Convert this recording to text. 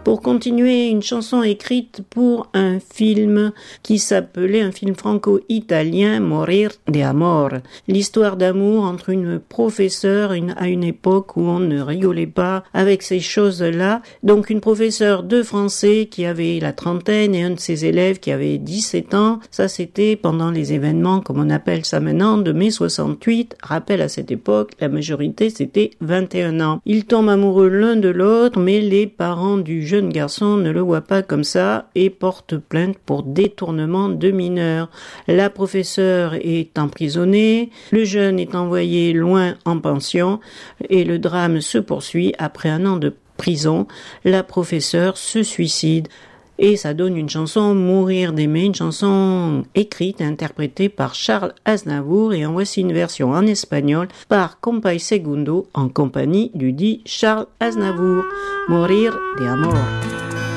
Pour continuer, une chanson écrite pour un film qui s'appelait, un film franco-italien, Morir de Amor. L'histoire d'amour entre une professeure à une époque où on ne rigolait pas avec ces choses-là. Donc une professeure de français qui avait la trentaine et un de ses élèves qui avait 17 ans. Ça, c'était pendant les événements, comme on appelle ça maintenant, de mai 68. Rappel, à cette époque, la majorité, c'était 21 ans. Ils tombent amoureux l'un de l'autre, mais les parents du jeune garçon ne le voient pas comme ça et portent plainte pour détournement de mineurs. La professeure est emprisonnée, le jeune est envoyé loin en pension et le drame se poursuit. Après un an de prison, la professeure se suicide. Et ça donne une chanson, Mourir d'aimer, une chanson écrite et interprétée par Charles Aznavour, et en voici une version en espagnol par Compay Segundo en compagnie du dit Charles Aznavour. Morir de amor.